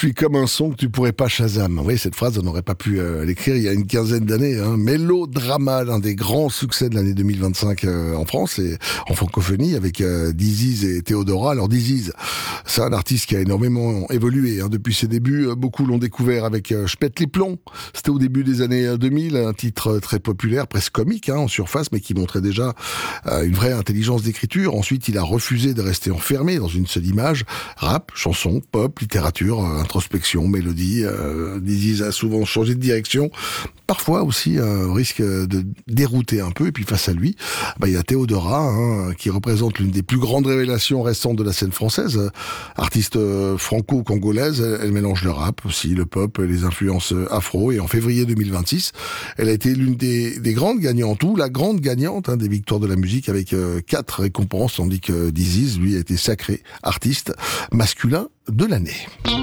suis comme un son que tu pourrais pas Shazam. Oui, cette phrase, on n'aurait pas pu l'écrire il y a une quinzaine d'années. Mélodrama, l'un des grands succès de l'année 2025 en France et en francophonie avec Diziz et Théodora. Alors Diziz, c'est un artiste qui a énormément évolué depuis ses débuts. Beaucoup l'ont découvert avec Je pète les plombs. C'était au début des années 2000, un titre très populaire, presque comique en surface, mais qui montrait déjà une vraie intelligence d'écriture. Ensuite, il a refusé de rester enfermé dans une seule image. Rap, chanson, pop, littérature, introspection, mélodie. Diziz a souvent changé de direction. Parfois aussi un risque de dérouter un peu. Et puis face à lui, il y a Théodora, qui représente l'une des plus grandes révélations récentes de la scène française. Artiste franco-congolaise, elle mélange le rap aussi, le pop, les influences afro. Et en février 2026, elle a été l'une des grandes gagnantes, ou la grande gagnante des victoires de la musique avec 4 récompenses, tandis que Diziz, lui, a été sacré artiste masculin de l'année.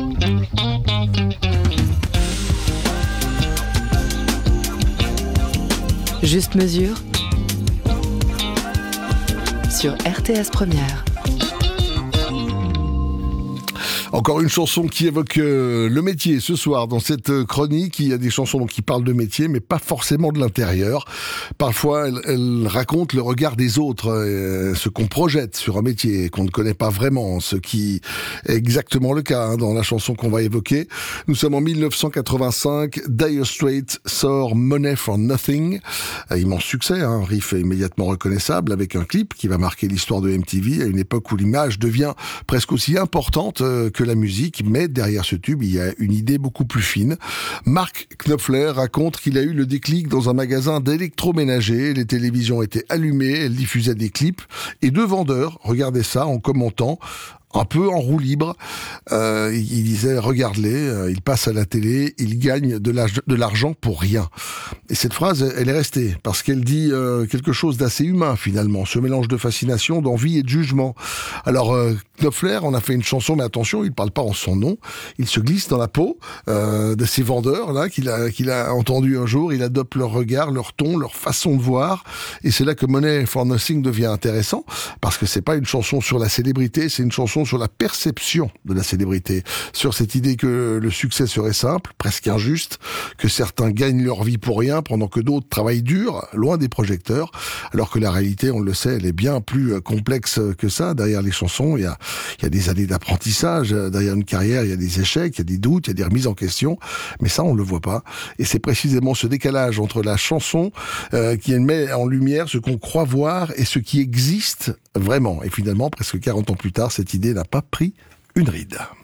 Juste mesure sur RTS Première. Encore une chanson qui évoque le métier ce soir dans cette chronique. Il y a des chansons qui parlent de métier, mais pas forcément de l'intérieur. Parfois, elles racontent le regard des autres, ce qu'on projette sur un métier qu'on ne connaît pas vraiment, ce qui est exactement le cas dans la chanson qu'on va évoquer. Nous sommes en 1985. Dire Straits sort Money for Nothing. Immense succès, un riff immédiatement reconnaissable avec un clip qui va marquer l'histoire de MTV à une époque où l'image devient presque aussi importante que la musique, mais derrière ce tube, il y a une idée beaucoup plus fine. Mark Knopfler raconte qu'il a eu le déclic dans un magasin d'électroménager. Les télévisions étaient allumées, elles diffusaient des clips, et 2 vendeurs regardaient ça en commentant, un peu en roue libre. Il disait, regarde-les, ils passent à la télé, ils gagnent de l'argent pour rien. Et cette phrase, elle est restée, parce qu'elle dit quelque chose d'assez humain, finalement, ce mélange de fascination, d'envie et de jugement. Alors, Knopfler, on a fait une chanson, mais attention, il parle pas en son nom, il se glisse dans la peau de ces vendeurs-là, qu'il a entendu un jour, il adopte leur regard, leur ton, leur façon de voir, et c'est là que Money for Nothing devient intéressant, parce que c'est pas une chanson sur la célébrité, c'est une chanson sur la perception de la célébrité, sur cette idée que le succès serait simple, presque injuste, que certains gagnent leur vie pour rien pendant que d'autres travaillent dur, loin des projecteurs, alors que la réalité, on le sait, elle est bien plus complexe que ça. Derrière les chansons, il y a des années d'apprentissage, derrière une carrière, il y a des échecs, il y a des doutes, il y a des remises en question, mais ça, on le voit pas. Et c'est précisément ce décalage entre la chanson qui met en lumière ce qu'on croit voir et ce qui existe vraiment. Et finalement, presque 40 ans plus tard, cette idée n'a pas pris une ride.